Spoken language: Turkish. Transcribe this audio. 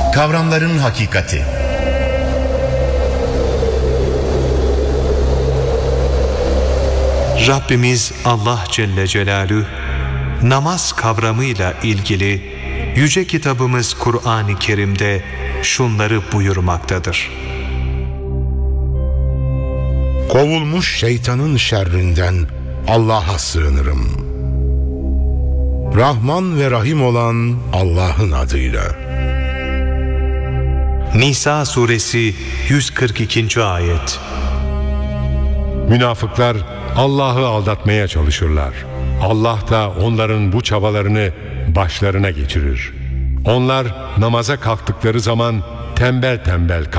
Kavramların hakikati. Rabbimiz Allah Celle Celaluhu namaz kavramıyla ilgili yüce kitabımız Kur'an-ı Kerim'de şunları buyurmaktadır. Kovulmuş şeytanın şerrinden Allah'a sığınırım. Rahman ve Rahim olan Allah'ın adıyla. Nisa suresi 142. ayet. Münafıklar Allah'ı aldatmaya çalışırlar. Allah da onların bu çabalarını başlarına geçirir. Onlar namaza kalktıkları zaman tembel tembel